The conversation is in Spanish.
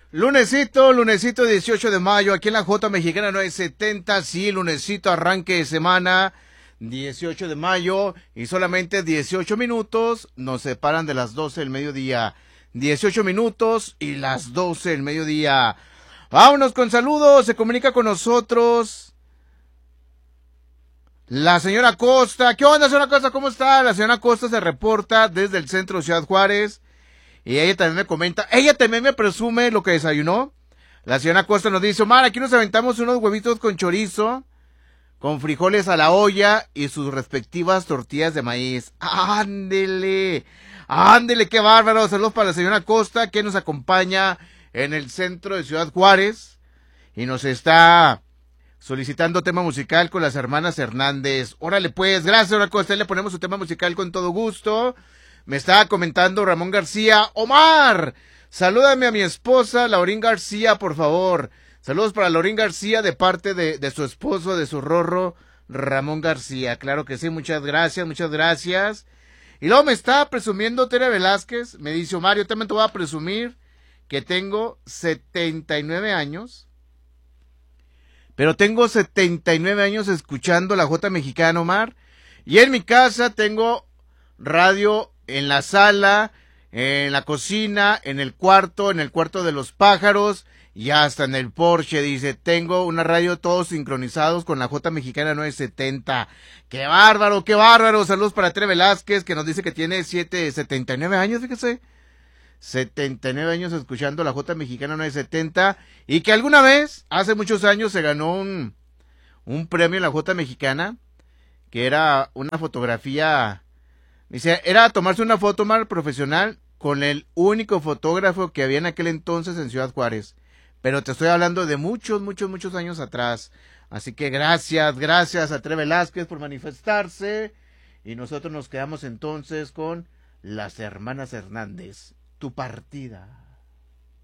Lunesito 18 de mayo, aquí en la J Mexicana 970, sí, lunesito, arranque de semana, 18 de mayo, y solamente 18 minutos nos separan de las 12 del mediodía. 18 minutos y las 12 del mediodía. Vámonos con saludos, se comunica con nosotros la señora Costa. ¿Qué onda, señora Costa? ¿Cómo está? La señora Costa se reporta desde el centro de Ciudad Juárez. Y ella también me comenta, ella también me presume lo que desayunó. La señora Costa nos dice: Omar, aquí nos aventamos unos huevitos con chorizo, con frijoles a la olla y sus respectivas tortillas de maíz. ¡Ándele! ¡Ándele, qué bárbaro! Saludos para la señora Costa, que nos acompaña en el centro de Ciudad Juárez y nos está solicitando tema musical con las hermanas Hernández. Órale pues, gracias señora Costa, le ponemos su tema musical con todo gusto. Me estaba comentando Ramón García: Omar, salúdame a mi esposa Laurín García, por favor. Saludos para Laurín García de parte de su esposo, de su rorro, Ramón García. Claro que sí, muchas gracias, muchas gracias. Y luego me estaba presumiendo Tere Velázquez, me dice: Omar, yo también te voy a presumir que tengo 79 años, pero tengo 79 años escuchando la J Mexicana, Omar, y en mi casa tengo radio en la sala, en la cocina, en el cuarto de los pájaros y hasta en el Porsche. Dice, tengo una radio todos sincronizados con la J Mexicana 970. ¡Qué bárbaro, qué bárbaro! Saludos para Tere Velázquez, que nos dice que tiene 79 años, fíjese. 79 años escuchando la J Mexicana 970 y que alguna vez, hace muchos años, se ganó un premio en la J Mexicana, que era una fotografía. Dice, era tomarse una foto más profesional con el único fotógrafo que había en aquel entonces en Ciudad Juárez. Pero te estoy hablando de muchos, muchos, muchos años atrás. Así que gracias a Tere Velázquez por manifestarse. Y nosotros nos quedamos entonces con las hermanas Hernández. Tu partida.